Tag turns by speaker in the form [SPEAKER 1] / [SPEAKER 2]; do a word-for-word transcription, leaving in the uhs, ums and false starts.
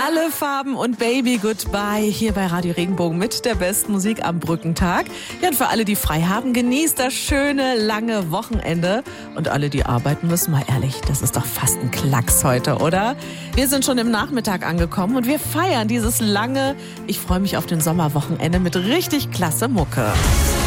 [SPEAKER 1] Alle Farben und Baby Goodbye hier bei Radio Regenbogen mit der besten Musik am Brückentag. Ja, und für alle, die frei haben, genießt das schöne, lange Wochenende. Und alle, die arbeiten müssen, mal ehrlich, das ist doch fast ein Klacks heute, oder? Wir sind schon im Nachmittag angekommen und wir feiern dieses lange, ich freue mich auf den Sommerwochenende mit richtig klasse Mucke.